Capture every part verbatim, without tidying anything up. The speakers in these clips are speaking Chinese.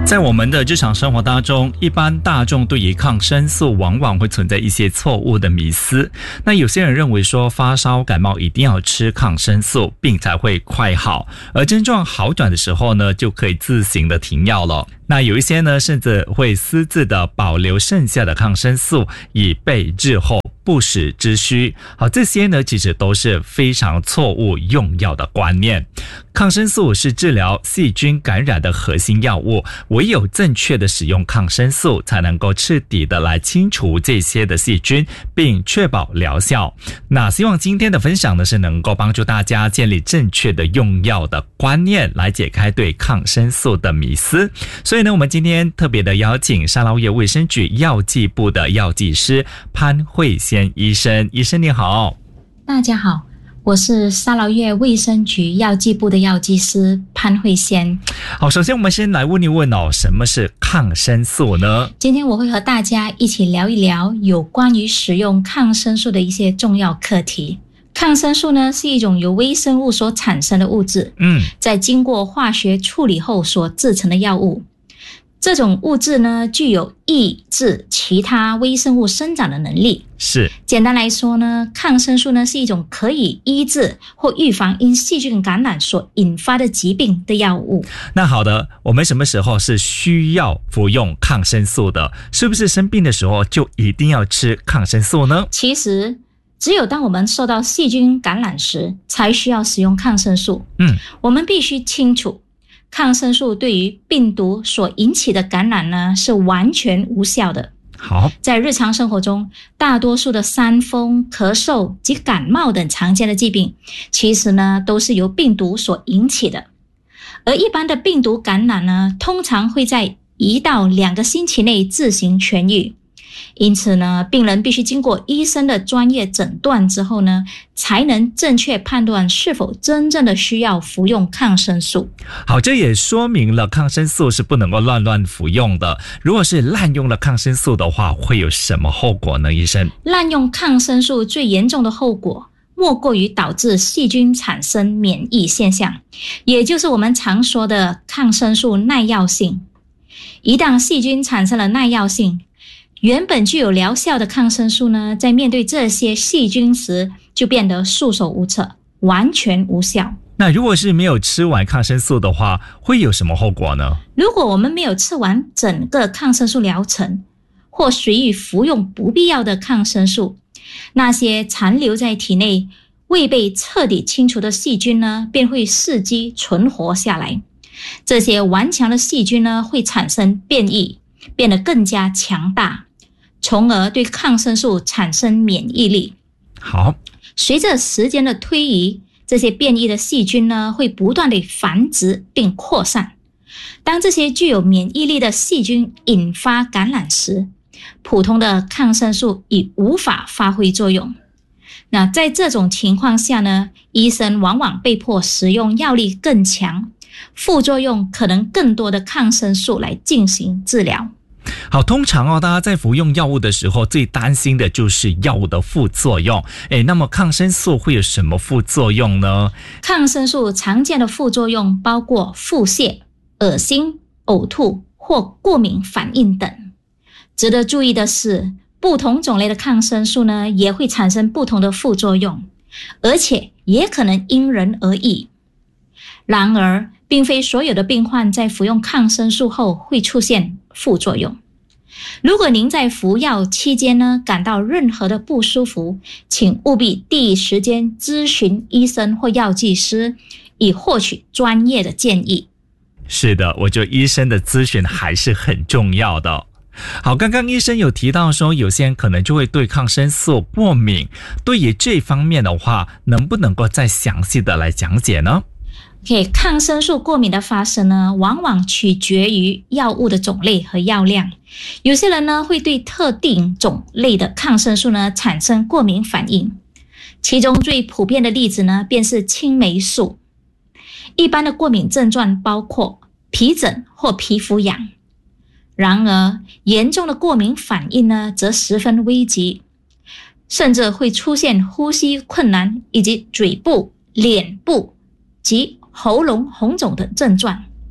在我们的日常生活当中，一般大众对于抗生素往往会存在一些错误的迷思。那有些人认为说发烧感冒一定要吃抗生素病才会快好，而症状好转的时候呢，就可以自行的停药了。那有一些呢，甚至会私自的保留剩下的抗生素，以备日后不时之需。好，这些呢其实都是非常错误用药的观念。抗生素是治疗细菌感染的核心药物，唯有正确的使用抗生素，才能够彻底的来清除这些的细菌，并确保疗效。那希望今天的分享呢，是能够帮助大家建立正确的用药的观念，来解开对抗生素的迷思。所以呢，我们今天特别的邀请沙捞越卫生局药剂部的药剂师潘慧仙医生。医生你好。 大家好，我是沙捞越卫生局药剂部的药剂师潘慧仙。 好，首先我们先来问一问哦，什么是抗生素呢？ 今天我会和大家一起聊一聊有关于使用抗生素的一些重要课题。抗生素呢是一种由微生物所产生的物质，嗯，在经过化学处理后所制成的药物。这种物质呢，具有抑制其他微生物生长的能力。 是， 简单来说呢，抗生素呢是一种可以医治或预防因细菌感染所引发的疾病的药物。 那好的，我们什么时候是需要服用抗生素的？是不是生病的时候就一定要吃抗生素呢？ 其实只有当我们受到细菌感染时，才需要使用抗生素。嗯，我们必须清楚，抗生素对于病毒所引起的感染呢，是完全无效的。 好， 在日常生活中，大多数的伤风、咳嗽及感冒等常见的疾病，其实呢都是由病毒所引起的。而一般的病毒感染呢，通常会在一到两个星期内自行痊愈。因此呢，病人必须经过医生的专业诊断之后呢，才能正确判断是否真正的需要服用抗生素。 好，这也说明了抗生素是不能够乱乱服用的。如果是滥用了抗生素的话，会有什么后果呢？医生？ 滥用抗生素最严重的后果，莫过于导致细菌产生免疫现象，也就是我们常说的抗生素耐药性。一旦细菌产生了耐药性，原本具有疗效的抗生素呢，在面对这些细菌时，就变得束手无策，完全无效。 那如果是没有吃完抗生素的话，会有什么后果呢？ 如果我们没有吃完整个抗生素疗程，或随意服用不必要的抗生素，那些残留在体内未被彻底清除的细菌呢，便会伺机存活下来。这些顽强的细菌呢，会产生变异，变得更加强大，从而对抗生素产生免疫力。 好， 随着时间的推移，这些变异的细菌呢，会不断地繁殖并扩散。当这些具有免疫力的细菌引发感染时，普通的抗生素已无法发挥作用。那在这种情况下呢，医生往往被迫使用药力更强、副作用可能更多的抗生素来进行治疗。 好，通常哦，大家在服用药物的时候，最担心的就是药物的副作用。诶，那么抗生素会有什么副作用呢？ 抗生素常见的副作用包括腹泻、恶心、呕吐或过敏反应等。值得注意的是，不同种类的抗生素呢，也会产生不同的副作用，而且也可能因人而异。然而，并非所有的病患在服用抗生素后会出现副作用。如果您在服药期间呢，感到任何的不舒服，请务必第一时间咨询医生或药剂师，以获取专业的建议。 是的，我觉得医生的咨询还是很重要的。好，刚刚医生有提到说，有些人可能就会对抗生素过敏，对于这方面的话，能不能够再详细的来讲解呢 ？Okay, 抗生素过敏的发生呢，往往取决于药物的种类和药量。有些人呢，会对特定种类的抗生素呢产生过敏反应。其中最普遍的例子呢，便是青霉素。一般的过敏症状包括皮疹或皮肤痒。然而，严重的过敏反应呢，则十分危急，甚至会出现呼吸困难以及嘴部、脸部及喉咙红肿等症状。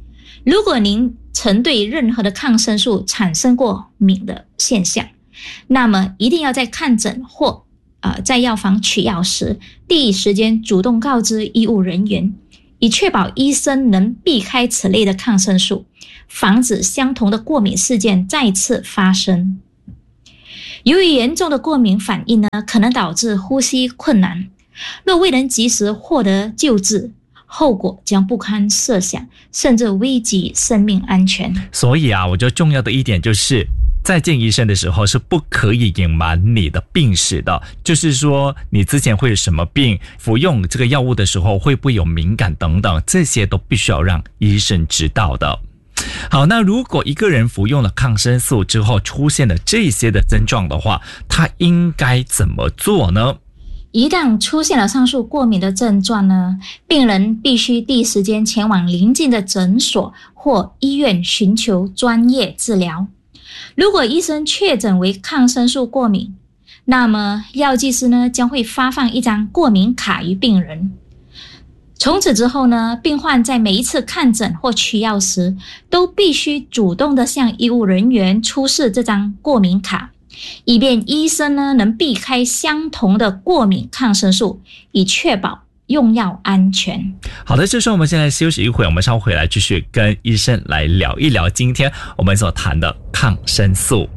如果您曾对任何的抗生素产生过敏的现象，那么一定要在看诊或呃在药房取药时，第一时间主动告知医务人员，以确保医生能避开此类的抗生素，防止相同的过敏事件再次发生。由于严重的过敏反应呢，可能导致呼吸困难，若未能及时获得救治，后果将不堪设想，甚至危及生命安全。 所以啊，我觉得重要的一点就是在见医生的时候是不可以隐瞒你的病史的，就是说你之前会有什么病，服用这个药物的时候会不会有敏感等等，这些都必须要让医生知道的。好，那如果一个人服用了抗生素之后出现了这些的症状的话，他应该怎么做呢？ 一旦出现了上述过敏的症状呢，病人必须第一时间前往邻近的诊所或医院寻求专业治疗。如果医生确诊为抗生素过敏，那么药剂师呢将会发放一张过敏卡于病人。从此之后呢，病患在每一次看诊或取药时，都必须主动的向医务人员出示这张过敏卡，以便医生呢能避开相同的过敏抗生素，以确保用药安全。 好的，这时候我们先来休息一会，我们稍后回来继续跟医生来聊一聊今天我们所谈的抗生素。